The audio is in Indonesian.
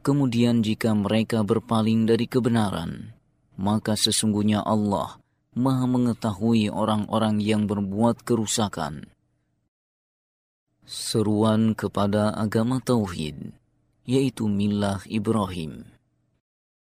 Kemudian jika mereka berpaling dari kebenaran, maka sesungguhnya Allah Maha mengetahui orang-orang yang berbuat kerusakan. Seruan kepada agama tauhid, yaitu millah Ibrahim.